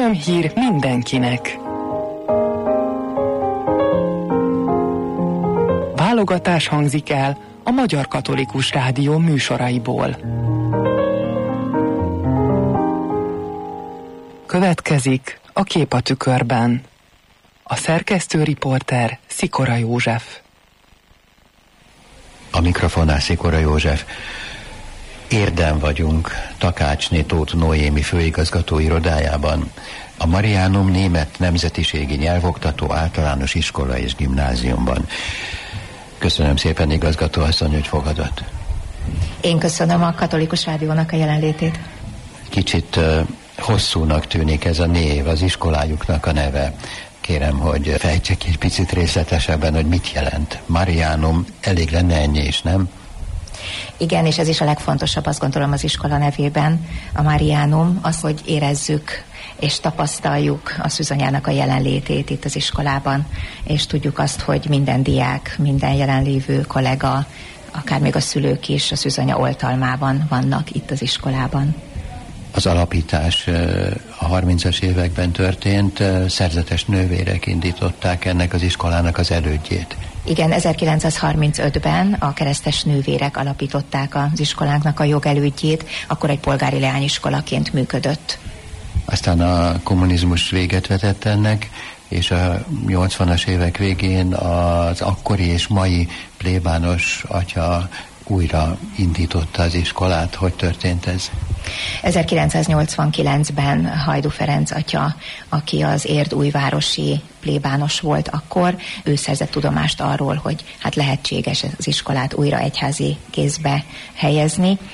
Örömhír mindenkinek! Válogatás hangzik el a Magyar Katolikus Rádió műsoraiból. Következik a Kép a tükörben. A szerkesztő riporter Szikora József. A mikrofonnál Szikora József. Érden vagyunk, Takácsné Tóth Noémi főigazgató irodájában, a Mariánum német nemzetiségi nyelvoktató általános iskola és gimnáziumban. Köszönöm szépen, igazgató asszony, hogy fogadott. Én köszönöm a Katolikus Rádiónak a jelenlétét. Kicsit hosszúnak tűnik ez a név, az iskolájuknak a neve. Kérem, hogy fejtse ki egy picit részletesebben, hogy mit jelent. Mariánum, elég lenne ennyi is, nem? Igen, és ez is a legfontosabb, azt gondolom, az iskola nevében. A Mariánum az, hogy érezzük és tapasztaljuk a szűzanyának a jelenlétét itt az iskolában, és tudjuk azt, hogy minden diák, minden jelenlévő kollega, akár még a szülők is a szűzanya oltalmában vannak itt az iskolában. Az alapítás a 30-as években történt, szerzetes nővérek indították ennek az iskolának az elődjét. Igen, 1935-ben a keresztes nővérek alapították az iskolánknak a jogelődjét, akkor egy polgári leányiskolaként működött. Aztán a kommunizmus véget vetett ennek, és a 80-as évek végén az akkori és mai plébános atya újra indította az iskolát. Hogy történt ez? 1989-ben Hajdú Ferenc atya, aki az érdújvárosi plébános volt akkor, ő szerzett tudomást arról, hogy hát lehetséges az iskolát újra egyházi kézbe helyezni,